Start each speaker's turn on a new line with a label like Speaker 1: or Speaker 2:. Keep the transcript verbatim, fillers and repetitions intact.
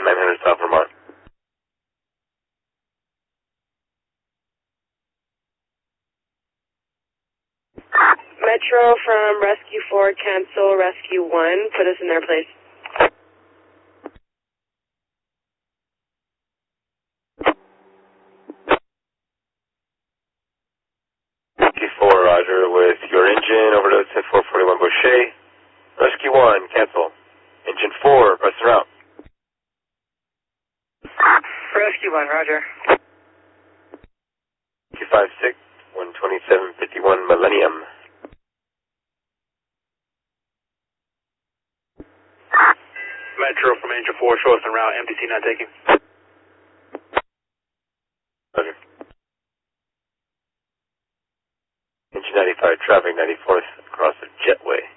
Speaker 1: nine hundred South Vermont.
Speaker 2: Metro from Rescue four, cancel Rescue one, put us in their place.
Speaker 1: Rescue four, roger, with your engine, overdose at four forty-one Boucher. Rescue one, cancel. Engine four, press and route.
Speaker 3: Rescue one, roger.
Speaker 1: two five six, one twenty-seven fifty-one Millennium.
Speaker 3: Metro from Angel four, show us en route, M T C not taking.
Speaker 1: Roger. Engine ninety-five, traffic ninety-fourth, across the jetway.